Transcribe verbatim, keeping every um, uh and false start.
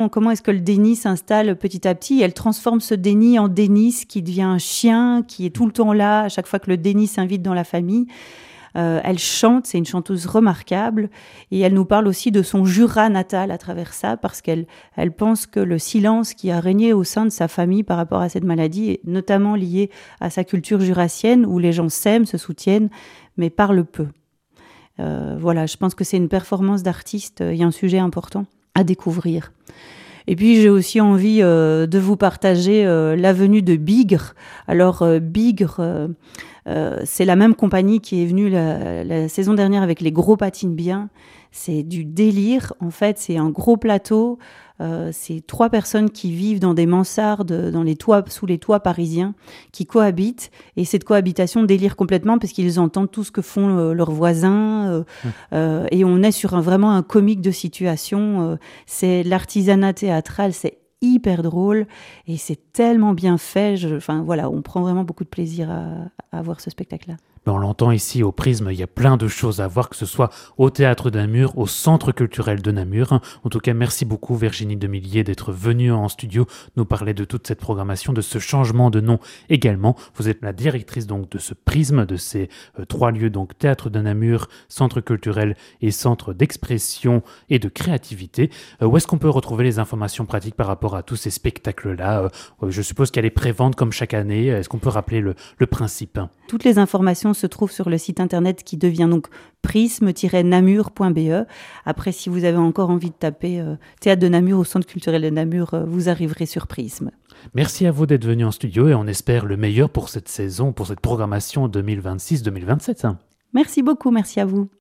Comment est-ce que le déni s'installe petit à petit? Elle transforme ce déni en Dénis qui devient un chien, qui est tout le temps là, à chaque fois que le déni s'invite dans la famille. Euh, elle chante, c'est une chanteuse remarquable, et elle nous parle aussi de son Jura natal à travers ça, parce qu'elle elle pense que le silence qui a régné au sein de sa famille par rapport à cette maladie est notamment lié à sa culture jurassienne, où les gens s'aiment, se soutiennent, mais parlent peu. Euh, voilà, je pense que c'est une performance d'artiste, il y a un sujet important à découvrir. Et puis j'ai aussi envie euh, de vous partager euh, la venue de Bigre. Alors euh, Bigre, euh, euh, c'est la même compagnie qui est venue la, la saison dernière avec Les Gros Patinent Bien. C'est du délire, en fait, c'est un gros plateau. Euh, c'est trois personnes qui vivent dans des mansardes, dans les toits, sous les toits parisiens, qui cohabitent. Et cette cohabitation délire complètement parce qu'ils entendent tout ce que font euh, leurs voisins. Euh, mmh. euh, et on est sur un, vraiment un comique de situation. Euh, c'est l'artisanat théâtral, c'est hyper drôle et c'est tellement bien fait. Je, enfin voilà, on prend vraiment beaucoup de plaisir à, à voir ce spectacle-là. On l'entend ici au Prisme, il y a plein de choses à voir, que ce soit au Théâtre de Namur, au Centre culturel de Namur. En tout cas, merci beaucoup Virginie Demillier d'être venue en studio nous parler de toute cette programmation, de ce changement de nom également. Vous êtes la directrice donc de ce Prisme, de ces euh, trois lieux, donc Théâtre de Namur, Centre culturel et Centre d'expression et de créativité. Euh, où est-ce qu'on peut retrouver les informations pratiques par rapport à tous ces spectacles-là? euh, Je suppose qu'il y a les préventes comme chaque année. Est-ce qu'on peut rappeler le, le principe? Toutes les informations se trouve sur le site internet qui devient donc prisme tiret namur point b e. Après, si vous avez encore envie de taper euh, Théâtre de Namur au Centre culturel de Namur, euh, vous arriverez sur Prisme. Merci à vous d'être venu en studio et on espère le meilleur pour cette saison, pour cette programmation deux mille vingt-six deux mille vingt-sept. Merci beaucoup, merci à vous.